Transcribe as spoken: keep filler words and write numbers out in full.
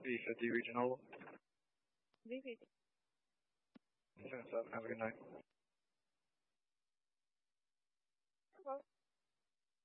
V fifty regional. V fifty. seven seven, have a good night. Hello.